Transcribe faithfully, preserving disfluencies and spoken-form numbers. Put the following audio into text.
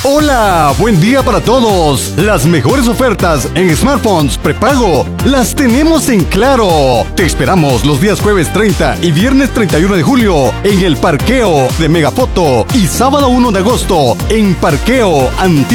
Hola, buen día para todos. Las mejores ofertas en smartphones prepago las tenemos en Claro. Te esperamos los días jueves treinta y viernes treinta y uno de julio en el parqueo de Megafoto y sábado uno de agosto en Parqueo Antiguo.